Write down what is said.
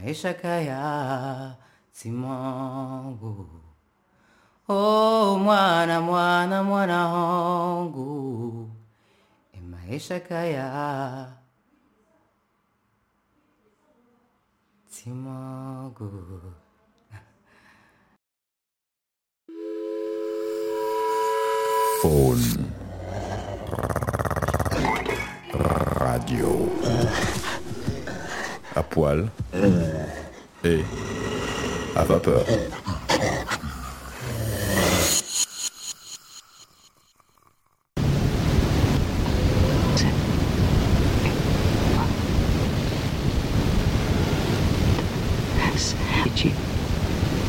maisha kaya simangu. Oh mwana mwana mwana wangu, maisha kaya simangu. Faune Radio à poil et à vapeur.